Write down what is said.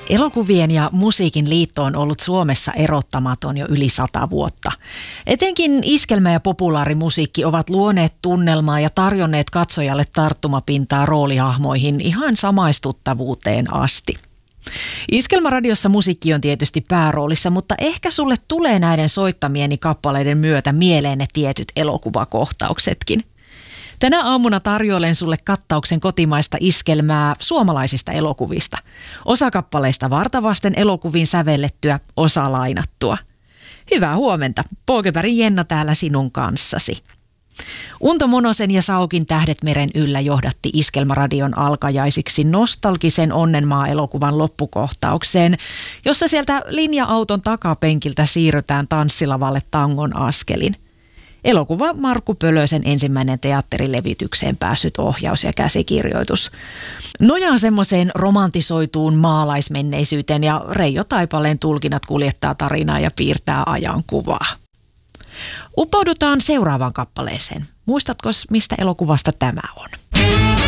Elokuvien ja musiikin liitto on ollut Suomessa erottamaton jo yli 100 vuotta. Etenkin iskelmä ja populaarimusiikki ovat luoneet tunnelmaa ja tarjonneet katsojalle tarttumapintaa roolihahmoihin ihan samaistuttavuuteen asti. Iskelmäradiossa musiikki on tietysti pääroolissa, mutta ehkä sulle tulee näiden soittamieni kappaleiden myötä mieleen ne tietyt elokuvakohtauksetkin. Tänä aamuna tarjoilen sulle kattauksen kotimaista iskelmää suomalaisista elokuvista. Osa kappaleista vartavasten elokuviin sävellettyä, osa lainattua. Hyvää huomenta, Pågebergin Jenna täällä sinun kanssasi. Unto Monosen ja Saukin Tähdet meren yllä johdatti Iskelmäradion alkajaisiksi nostalgisen Onnenmaa-elokuvan loppukohtaukseen, jossa sieltä linja-auton takapenkiltä siirrytään tanssilavalle tangon askelin. Elokuva Markku Pölösen ensimmäinen teatterilevitykseen päässyt ohjaus ja käsikirjoitus. Nojaa semmoiseen romantisoituun maalaismenneisyyteen ja Reijo Taipaleen tulkinnat kuljettaa tarinaa ja piirtää ajankuvaa. Uppoudutaan seuraavaan kappaleeseen. Muistatko, mistä elokuvasta tämä on?